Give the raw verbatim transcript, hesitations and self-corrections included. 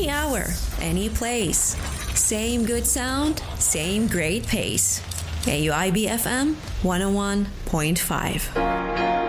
Any hour, any place. Same good sound, same great pace. A U I B F M one oh one point five.